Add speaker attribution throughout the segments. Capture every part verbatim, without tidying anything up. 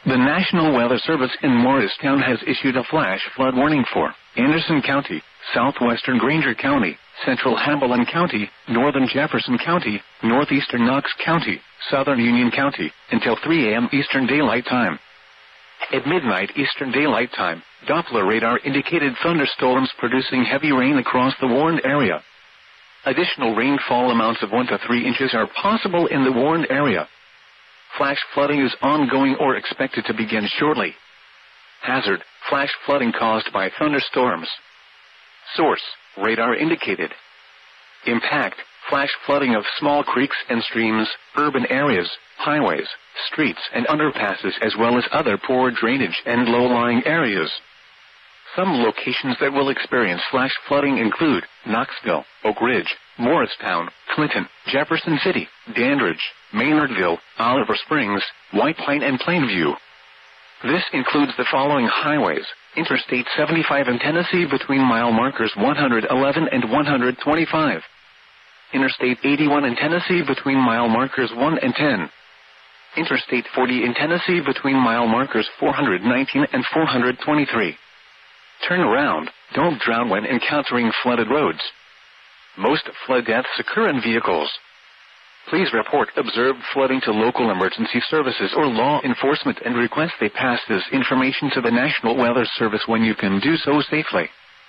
Speaker 1: The National Weather Service in Morristown has issued a flash flood warning for Anderson County, southwestern Granger County, central Hamilton County, northern Jefferson County, northeastern Knox County, southern Union County, until three a.m. Eastern Daylight Time. At midnight Eastern Daylight Time, Doppler radar indicated thunderstorms producing heavy rain across the warned area. Additional rainfall amounts of one to three inches are possible in the warned area. Flash flooding is ongoing or expected to begin shortly. Hazard, flash flooding caused by thunderstorms. Source, radar indicated. Impact, flash flooding of small creeks and streams, urban areas, highways, streets and underpasses, as well as other poor drainage and low-lying areas. Some locations that will experience flash flooding include Knoxville, Oak Ridge, Morristown, Clinton, Jefferson City, Dandridge, Maynardville, Oliver Springs, White Pine, and Plainview. This includes the following highways: Interstate seventy-five in Tennessee between mile markers one hundred eleven and one hundred twenty-five. Interstate eighty-one in Tennessee between mile markers one and ten. Interstate forty in Tennessee between mile markers four hundred nineteen and four hundred twenty-three. Turn around. Don't drown when encountering flooded roads. Most flood deaths occur in vehicles. Please report observed flooding to local emergency services or law enforcement and request they pass this information to the National Weather Service when you can do so safely.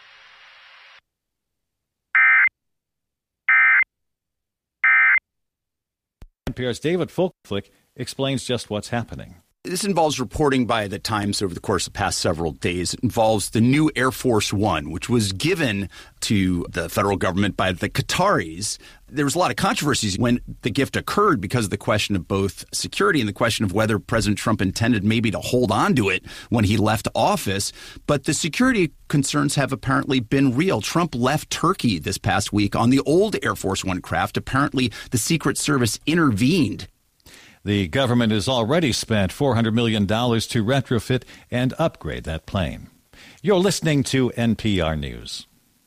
Speaker 2: N P R's David Folkflick explains just what's happening.
Speaker 3: This involves reporting by the Times over the course of the past several days. It involves the new Air Force One, which was given to the federal government by the Qataris. There was a lot of controversies when the gift occurred because of the question of both security and the question of whether President Trump intended maybe to hold on to it when he left office. But the security concerns have apparently been real. Trump left Turkey this past week on the old Air Force One craft. Apparently, the Secret Service intervened.
Speaker 2: The government has already spent four hundred million dollars to retrofit and upgrade that plane. You're listening to N P R News.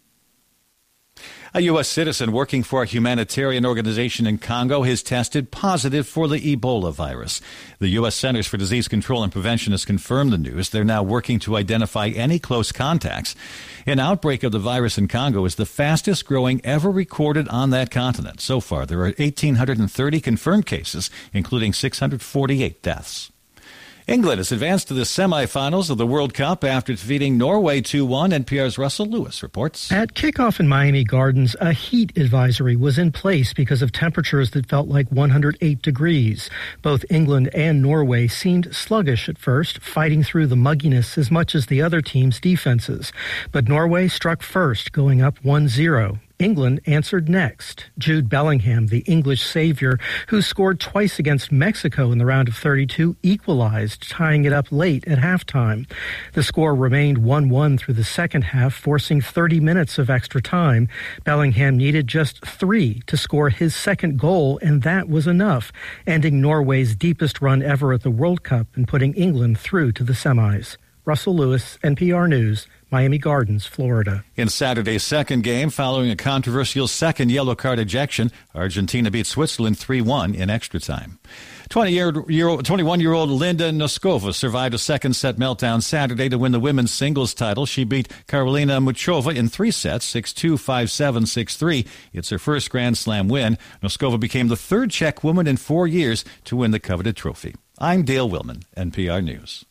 Speaker 2: A U S citizen working for a humanitarian organization in Congo has tested positive for the Ebola virus. The U S Centers for Disease Control and Prevention has confirmed the news. They're now working to identify any close contacts. An outbreak of the virus in Congo is the fastest growing ever recorded on that continent. So far, there are one thousand eight hundred thirty confirmed cases, including six hundred forty-eight deaths. England has advanced to the semifinals of the World Cup after defeating Norway two one. N P R's Russell Lewis reports.
Speaker 4: At kickoff in Miami Gardens, a heat advisory was in place because of temperatures that felt like one hundred eight degrees. Both England and Norway seemed sluggish at first, fighting through the mugginess as much as the other team's defenses. But Norway struck first, going up one zero. England answered next. Jude Bellingham, the English savior, who scored twice against Mexico in the round of thirty-two, equalized, tying it up late at halftime. The score remained one one through the second half, forcing thirty minutes of extra time. Bellingham needed just three to score his second goal, and that was enough, ending Norway's deepest run ever at the World Cup and putting England through to the semis. Russell Lewis, N P R News, Miami Gardens, Florida.
Speaker 2: In Saturday's second game, following a controversial second yellow card ejection, Argentina beat Switzerland three one in extra time. twenty-one-year-old Linda Noskova survived a second-set meltdown Saturday to win the women's singles title. She beat Karolina Muchova in three sets, six two, five seven, six three. It's her first Grand Slam win. Noskova became the third Czech woman in four years to win the coveted trophy. I'm Dale Willman, N P R News.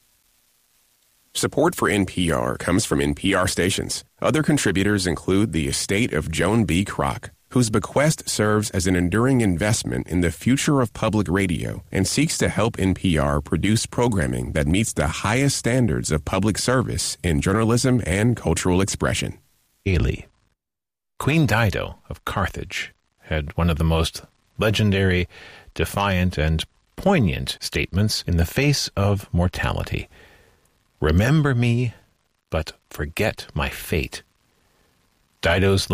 Speaker 5: Support for N P R comes from N P R stations. Other contributors include the estate of Joan B. Kroc, whose bequest serves as an enduring investment in the future of public radio and seeks to help N P R produce programming that meets the highest standards of public service in journalism and cultural expression.
Speaker 6: Ailey. Queen Dido of Carthage had one of the most legendary, defiant, and poignant statements in the face of mortality. Remember me, but forget my fate. Dido's